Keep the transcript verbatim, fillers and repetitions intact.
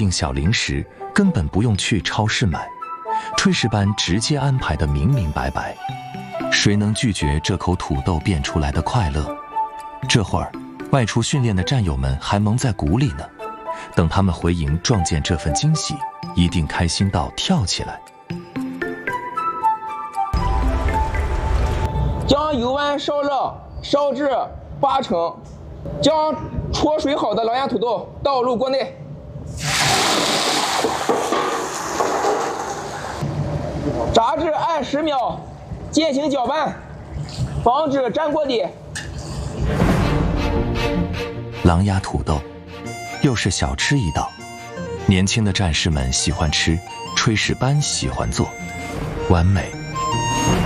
订小零食，根本不用去超市买，炊事班直接安排得明明白白。谁能拒绝这口土豆变出来的快乐？这会儿，外出训练的战友们还蒙在鼓里呢。等他们回营撞见这份惊喜，一定开心到跳起来。 将油温烧热，烧至八成，将焯水好的狼牙土豆倒入锅内。炸至二十秒，进行搅拌，防止粘锅底。 狼牙土豆，又是小吃一道。年轻的战士们喜欢吃，炊事班喜欢做，完美。